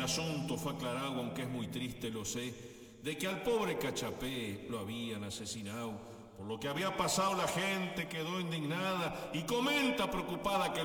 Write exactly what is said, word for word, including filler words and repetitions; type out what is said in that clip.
asunto fue aclarado, aunque es muy triste, lo sé, de que al pobre Cachapé lo habían asesinado. Por lo que había pasado, la gente quedó indignada y comenta preocupada que